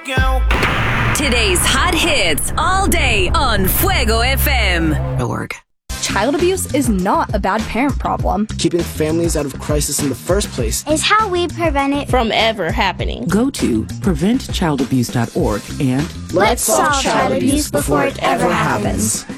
Today's hot hits all day on Fuego FM. Org. Child abuse is not a bad parent problem. Keeping families out of crisis in the first place is how we prevent it from ever happening. Go to preventchildabuse.org and let's solve child abuse before it ever happens.